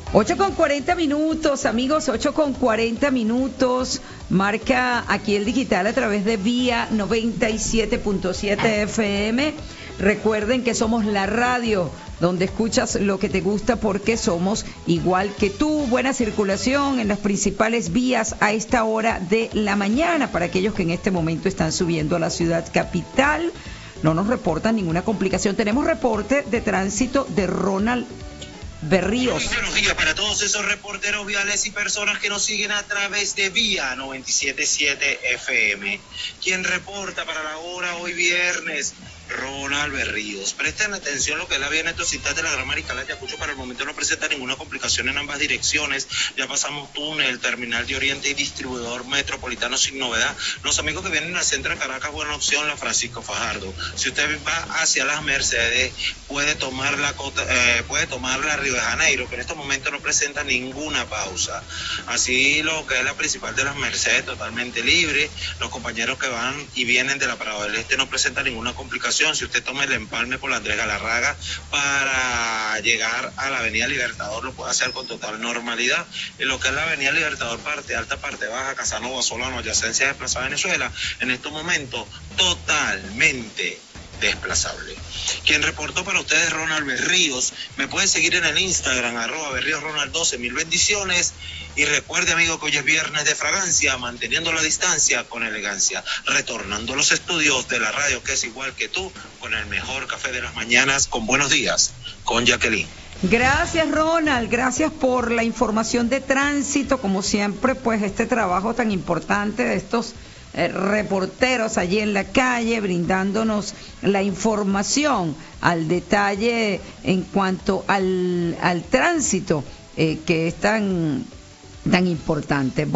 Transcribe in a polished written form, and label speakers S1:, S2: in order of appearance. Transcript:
S1: 8:40 amigos, 8:40. Marca aquí el digital a través de Vía 97.7 FM. Recuerden que somos la radio donde escuchas lo que te gusta porque somos igual que tú. Buena circulación en las principales vías a esta hora de la mañana para aquellos que en este momento están subiendo a la ciudad capital. No nos reportan ninguna complicación. Tenemos reporte de tránsito de Ronald Berríos.
S2: Muy buenos días para todos esos reporteros viales y personas que nos siguen a través de Vía 97.7 FM. Quien reporta para la hora hoy viernes, Ronald Berríos. Presten atención lo que es la vía Neto-Ciudad de la Gran Maricala Ayacucho. Para el momento no presenta ninguna complicación en ambas direcciones. Ya pasamos túnel, terminal de Oriente y distribuidor metropolitano sin novedad. Los amigos que vienen al centro de Caracas, buena opción, la Francisco Fajardo. Si usted va hacia las Mercedes, puede tomar la Río de Janeiro, que en estos momentos no presenta ninguna pausa. Así lo que es la principal de las Mercedes, totalmente libre. Los compañeros que van y vienen de la Parada del Este no presentan ninguna complicación. Si usted toma el empalme por la Andrés Galarraga para llegar a la Avenida Libertador, lo puede hacer con total normalidad. En lo que es la Avenida Libertador, parte alta, parte baja, Casanova, Solano, adyacencia de Plaza Venezuela, en estos momentos totalmente desplazable. Quien reportó para ustedes, Ronald Berríos. Me pueden seguir en el Instagram, @berriosronald12. Mil bendiciones. Y recuerde, amigo, que hoy es viernes de fragancia, manteniendo la distancia con elegancia, retornando a los estudios de la radio, que es igual que tú, con el mejor café de las mañanas, con Buenos Días, con Jacqueline.
S1: Gracias, Ronald, gracias por la información de tránsito, como siempre, pues este trabajo tan importante de estos reporteros allí en la calle, brindándonos la información al detalle en cuanto al tránsito que es tan importante.